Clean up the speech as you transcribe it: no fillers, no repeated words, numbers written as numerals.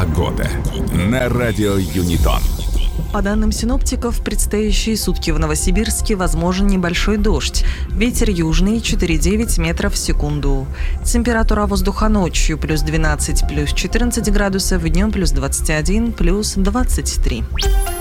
Погода на радио Юнитон. По данным синоптиков, в предстоящие сутки в Новосибирске возможен небольшой дождь. Ветер южный 4,9 метров в секунду. Температура воздуха ночью плюс 12, плюс 14 градусов, днем плюс 21, плюс 23.